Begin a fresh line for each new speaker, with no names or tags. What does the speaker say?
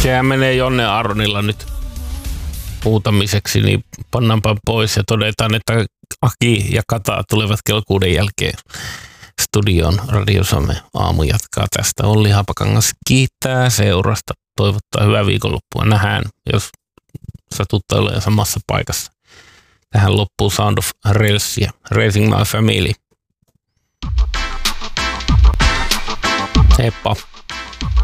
Sehän menee Jonne Aronilla nyt huutamiseksi, niin pannaanpa pois ja todetaan, että Aki ja Kata tulevat kello 6 jälkeen studioon. Radio Suomen aamu jatkaa tästä. Olli Haapakangas kiittää seurasta. Toivottaa hyvää viikonloppua. Nähdään, jos satuttaa olemaan samassa paikassa. Tähän loppuu Sound of Railsia. Raising My Family. Heippa.